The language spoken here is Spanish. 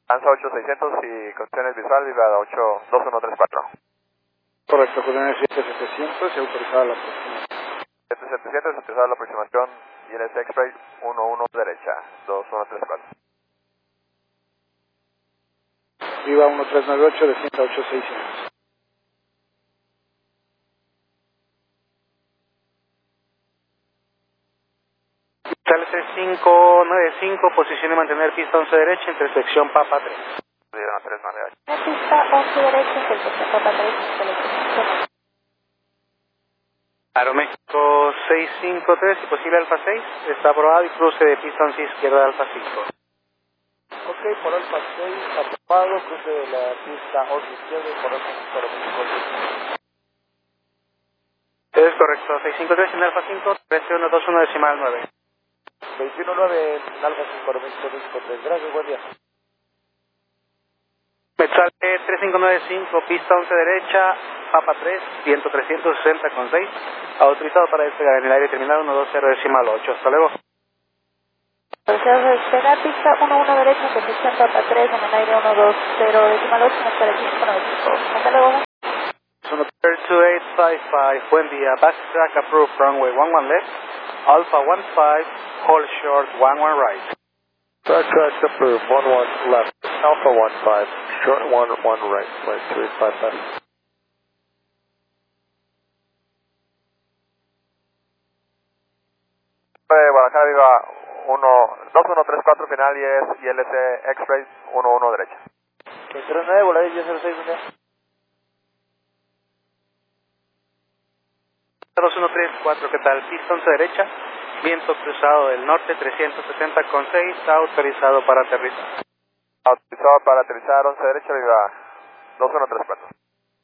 Lanza 8600 y condiciones visual, viva 2134. Correcto, coordenadas 7700 y autorizada la aproximación. 7700, autorizada la aproximación, ILS X-Ray 11 derecha, 2134. Viva 1398, descienda 8600. Sale 3595, posición y mantener pista 11 derecha, intersección Papa 3. 398. La pista 11 derecha, intersección Papa 3, selección. Aeroméxico 653 y posible Alfa 6, está aprobado y cruce de pista 11 izquierda Alfa 5. Ok, por Alfa 6, aprobado, cruce de la pista 11 izquierda y por Alfa 5, Aeroméxico 6. Es correcto, 653 en Alfa 5, 131 decimal 9. 219 en Alfa 5, Aeroméxico 653. Gracias, buen día. Metzal 3595, pista 11 derecha, Papa 3, viento 360,6, autorizado para despegar en el aire terminal 120 decimal 8. Hasta luego. Autorizado para despegar, pista 11 derecha, intersección Papa 3, en el aire 120 decimal 8, nos para 595. Hasta luego. 2855, buen día, backtrack approved, runway 11 left, Alpha 15, hold short 11 right. Backtrack approved, 11 left, Alpha 15, short 11 right, flight 355. Guadalajara, viva 2134 final y ILS X-Ray 11 derecha. 39, volador 1006, buen día. 2134, ¿qué tal? Pista 11 derecha, viento cruzado del norte 370,6, autorizado para aterrizar. Autorizado para aterrizar 11 derecha, viva 2134.